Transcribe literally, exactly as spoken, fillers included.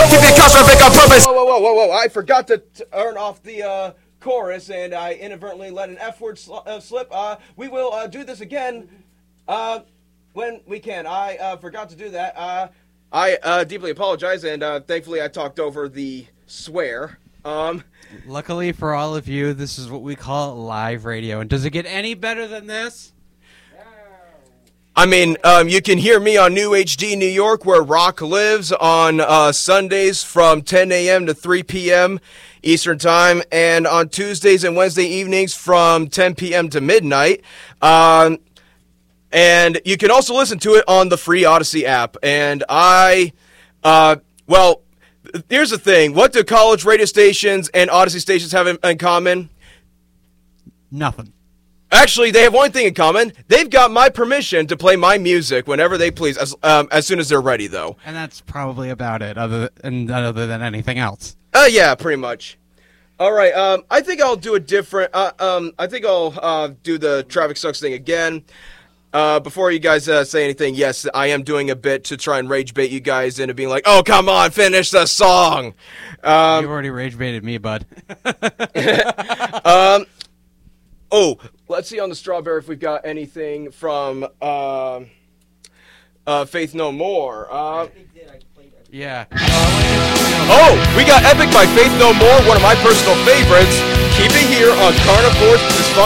keep it catastrophic on purpose. Whoa, whoa, whoa, whoa, whoa! I forgot to turn off the uh, chorus, and I inadvertently let an F word sl- uh, slip. Uh, we will uh, do this again uh, when we can. I uh, forgot to do that. Uh, I uh, deeply apologize, and uh, thankfully I talked over the swear. Um, Luckily for all of you, this is what we call live radio. And does it get any better than this? I mean, um, you can hear me on New H D New York, where Rock lives, on uh, Sundays from ten a.m. to three p.m. Eastern Time, and on Tuesdays and Wednesday evenings from ten p.m. to midnight. Um, and you can also listen to it on the free Odyssey app. And I, uh, well, here's the thing. What do college radio stations and Odyssey stations have in, in common? Nothing. Actually, they have one thing in common. They've got my permission to play my music whenever they please, as um, as soon as they're ready, though. And that's probably about it, other than, other than anything else. Uh, yeah, pretty much. All right, um, I think I'll do a different, uh, um, I think I'll uh, do the Traffic Sucks thing again. Uh, before you guys uh, say anything, yes, I am doing a bit to try and rage bait you guys into being like, oh, come on, finish the song. Um, You've already rage baited me, bud. um, oh, let's see on the Strawberry if we've got anything from uh, uh, Faith No More. Uh, yeah. oh, we got Epic by Faith No More, one of my personal favorites. Keep it here on Carnivore's Dysfunction.